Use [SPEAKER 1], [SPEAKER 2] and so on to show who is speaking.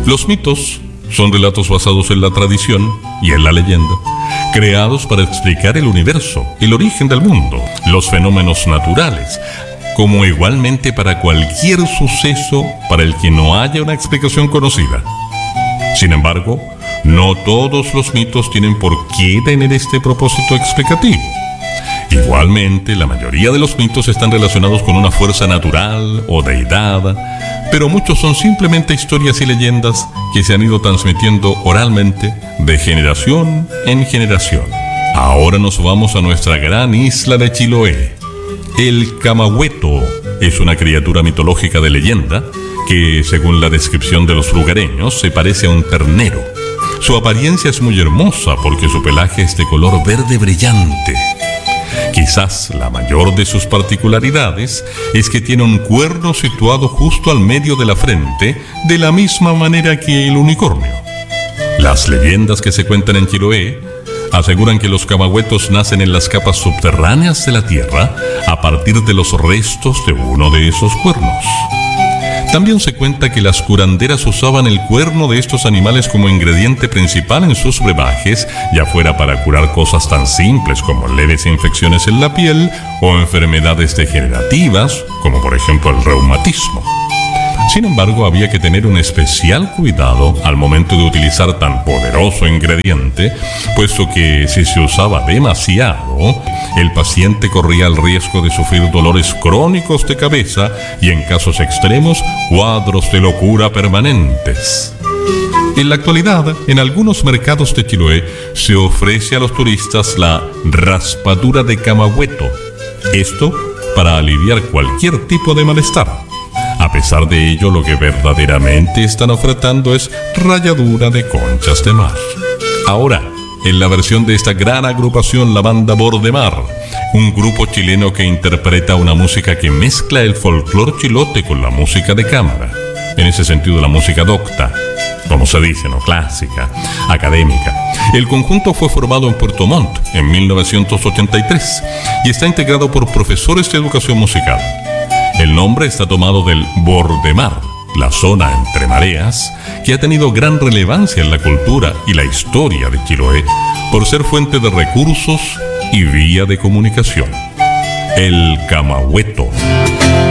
[SPEAKER 1] Los mitos son relatos basados en la tradición y en la leyenda, creados para explicar el universo, el origen del mundo, los fenómenos naturales, como igualmente para cualquier suceso para el que no haya una explicación conocida. Sin embargo, no todos los mitos tienen por qué tener este propósito explicativo. Igualmente, la mayoría de los mitos están relacionados con una fuerza natural o deidad, pero muchos son simplemente historias y leyendas que se han ido transmitiendo oralmente de generación en generación. Ahora nos vamos a nuestra gran isla de Chiloé. El Camagüeto es una criatura mitológica de leyenda que, según la descripción de los lugareños, se parece a un ternero. Su apariencia es muy hermosa porque su pelaje es de color verde brillante. Quizás la mayor de sus particularidades es que tiene un cuerno situado justo al medio de la frente, de la misma manera que el unicornio. Las leyendas que se cuentan en Chiloé aseguran que los camagüetos nacen en las capas subterráneas de la tierra a partir de los restos de uno de esos cuernos. También se cuenta que las curanderas usaban el cuerno de estos animales como ingrediente principal en sus brebajes, ya fuera para curar cosas tan simples como leves infecciones en la piel o enfermedades degenerativas, como por ejemplo el reumatismo. Sin embargo, había que tener un especial cuidado al momento de utilizar tan poderoso ingrediente, puesto que si se usaba demasiado, el paciente corría el riesgo de sufrir dolores crónicos de cabeza y, en casos extremos, cuadros de locura permanentes. En la actualidad, en algunos mercados de Chiloé se ofrece a los turistas la raspadura de Camagüeto. Esto para aliviar cualquier tipo de malestar. A pesar de ello, lo que verdaderamente están ofertando es ralladura de conchas de mar. Ahora, en la versión de esta gran agrupación, la banda Bordemar, un grupo chileno que interpreta una música que mezcla el folclore chilote con la música de cámara. En ese sentido, la música docta, como se dice, ¿no? Clásica, académica. El conjunto fue formado en Puerto Montt en 1983 y está integrado por profesores de educación musical. El nombre está tomado del Bordemar, la zona entre mareas, que ha tenido gran relevancia en la cultura y la historia de Chiloé por ser fuente de recursos y vía de comunicación. El Camagüeto.